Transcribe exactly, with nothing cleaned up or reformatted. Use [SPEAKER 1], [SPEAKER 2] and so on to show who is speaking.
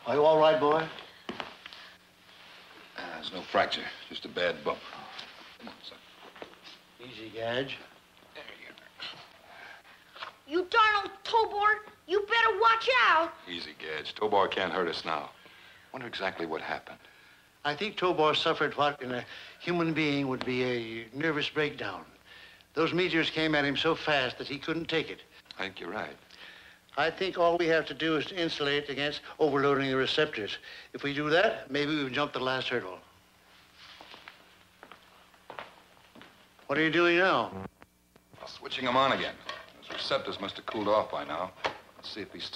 [SPEAKER 1] Are you all right, boy?
[SPEAKER 2] Uh, there's no fracture, just a bad bump. Come on, son.
[SPEAKER 1] Easy, Gadge.
[SPEAKER 2] There you
[SPEAKER 3] You darn old Tobor, you better watch out.
[SPEAKER 2] are. Easy, Gadge. Tobar can't hurt us now. Wonder exactly what happened.
[SPEAKER 1] I think Tobor suffered what in a human being would be a nervous breakdown. Those meteors came at him so fast that he couldn't take it.
[SPEAKER 2] I think you're right.
[SPEAKER 1] I think all we have to do is to insulate against overloading the receptors. If we do that, maybe we've jumped the last hurdle. What are you doing now?
[SPEAKER 2] Well, switching them on again. Those receptors must have cooled off by now. Let's see if he's still